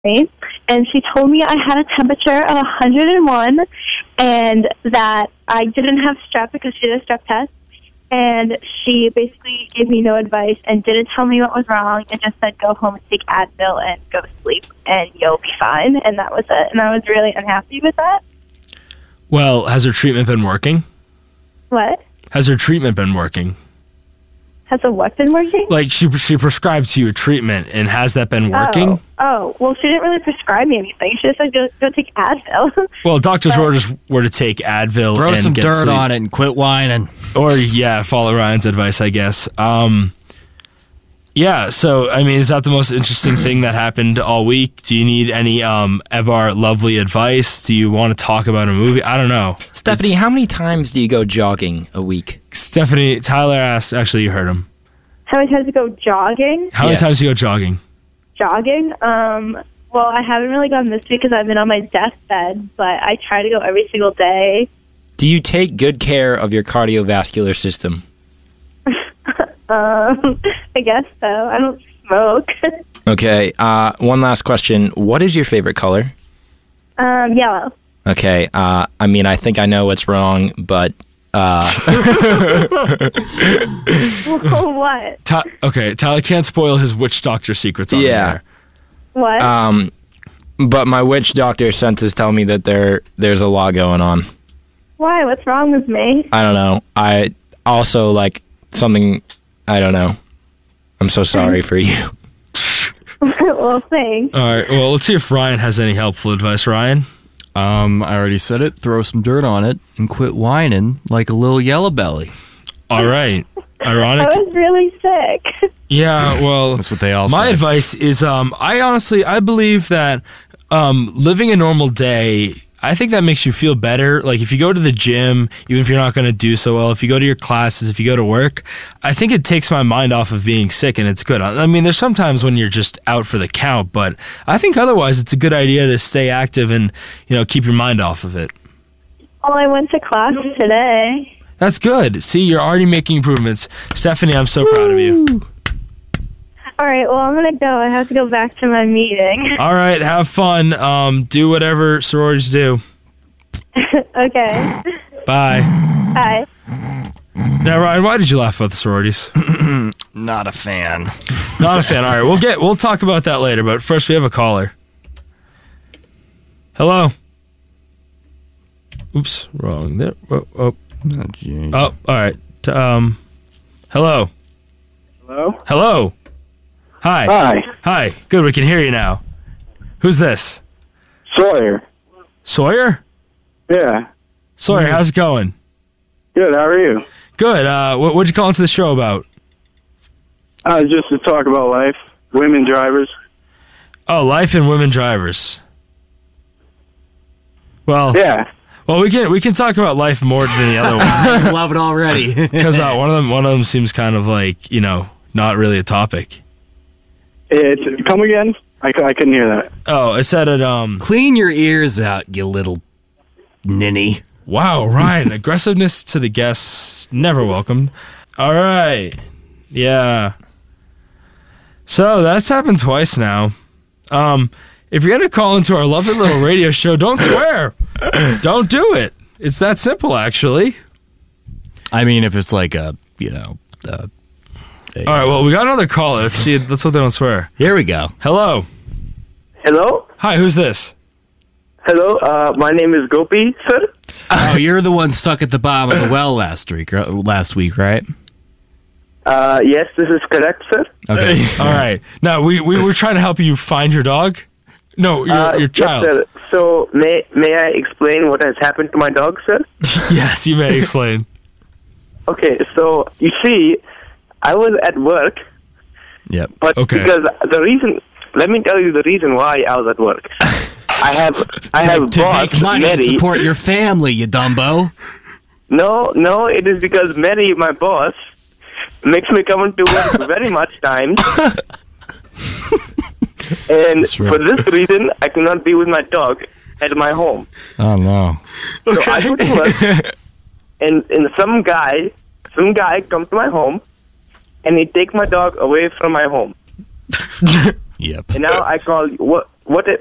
me, and she told me I had a temperature of 101 and that I didn't have strep because she did a strep test. And she basically gave me no advice and didn't tell me what was wrong and just said, go home and take Advil and go sleep and you'll be fine. And that was it. And I was really unhappy with that. Well, has her treatment been working? What? Has her treatment been working? Has the what been working? Like, she prescribed to you a treatment, and has that been working? Oh, well, she didn't really prescribe me anything. She just said, go take Advil. Well, doctors' orders were to take Advil Throw and some get dirt sleep. on it and quit whining. Or, yeah, follow Ryan's advice, I guess. Yeah, so, I mean, is that the most interesting thing that happened all week? Do you need any of our lovely advice? Do you want to talk about a movie? I don't know. Stephanie, how many times do you go jogging a week? Stephanie, Tyler asked, actually, you heard him. How many times to go jogging? How many times do you go jogging? Jogging? Well, I haven't really gone this week because I've been on my deathbed, but I try to go every single day. Do you take good care of your cardiovascular system? I guess so. I don't smoke. Okay, one last question. What is your favorite color? Yellow. Okay, I mean, I think I know what's wrong, but... What? Okay, Tyler can't spoil his witch doctor secrets on the air. What? But my witch doctor senses tell me that there's a lot going on. Why? What's wrong with me? I don't know. I also, like, something... I don't know. I'm so sorry for you. Well, thanks. All right, well, let's see if Ryan has any helpful advice. Ryan? I already said it. Throw some dirt on it and quit whining like a little yellow belly. All right. Ironic. I was really sick. Yeah, well, That's what they all my say. advice is I believe that living a normal day, I think that makes you feel better. Like, if you go to the gym, even if you're not going to do so well, if you go to your classes, if you go to work, I think it takes my mind off of being sick, and it's good. I mean, there's sometimes when you're just out for the count, but I think otherwise it's a good idea to stay active and, keep your mind off of it. Well, I went to class today. That's good. See, you're already making improvements. Stephanie, I'm so proud of you. All right, well, I'm going to go. I have to go back to my meeting. All right, have fun. Do whatever sororities do. Okay. Bye. Bye. Now, Ryan, why did you laugh about the sororities? Not a fan. Not a fan. All right, we'll talk about that later, but first we have a caller. Hello. Oops, wrong there. Oh, jeez. all right. Hello. Hello? Hello. Hi. Hi. Hi. Good, we can hear you now. Who's this? Sawyer. Sawyer? Yeah. Sawyer, how's it going? Good, how are you? Good. What'd you call into the show about? Just to talk about life. Women drivers. Oh, life and women drivers. Well, Yeah. Well, we can talk about life more than the other one. I love it already. Because one of them seems kind of like, not really a topic. Come again? I couldn't hear that. Oh, it said it, Clean your ears out, you little ninny. Wow, Ryan, aggressiveness to the guests, never welcomed. All right. Yeah. So that's happened twice now. If you're going to call into our lovely little radio show, don't swear. Don't do it. It's that simple, actually. I mean, if it's like All right, well, we got another caller. Let's see. Let's hope they don't swear. Here we go. Hello. Hello? Hi, who's this? Hello, my name is Gopi, sir. Oh, you're the one stuck at the bottom of the well last week, right? Yes, this is correct, sir. Okay. All right. Now, we were trying to help you find your dog. No, your child. Yes, sir. So, may I explain what has happened to my dog, sir? Yes, you may explain. Okay, so, you see, I was at work. Yep. But Okay. because let me tell you the reason why I was at work. I have To boss, make money and Mary. support your family, you dumbo. No, it is because Mary, my boss, makes me come into work very much times. And for this reason, I cannot be with my dog at my home. Oh, no. So I go to work, and some guy comes to my home, and he takes my dog away from my home. Yep. And now I call, what